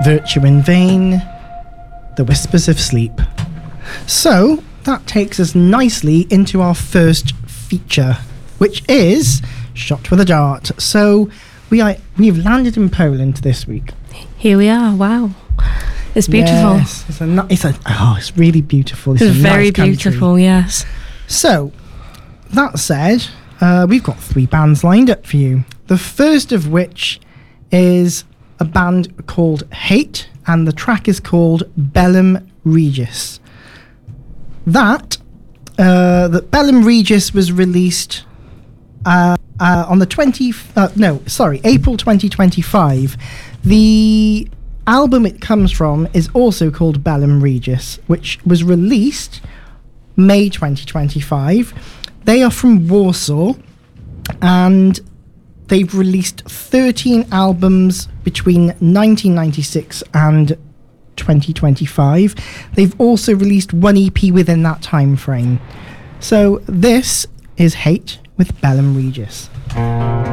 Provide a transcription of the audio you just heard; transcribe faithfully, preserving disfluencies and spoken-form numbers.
Virtue in Vain, The Whispers of Sleep. So, that takes us nicely into our first feature, which is Shot with a Dart. So, we are, we've landed in Poland this week. Here we are, wow. It's beautiful. Yes, it's a, it's a, oh, it's really beautiful. It's, It's a very nice country. beautiful, yes. So, that said, uh, we've got three bands lined up for you. The first of which is a band called Hate, and the track is called Bellum Regis. That, uh, that Bellum Regis was released uh, uh, on the twentieth, uh, no, sorry, April twenty twenty-five. The album it comes from is also called Bellum Regis, which was released May twenty twenty-five. They are from Warsaw, and they've released thirteen albums between nineteen ninety-six and twenty twenty-five. They've also released one E P within that time frame. So this is Hate with Bellum Regis.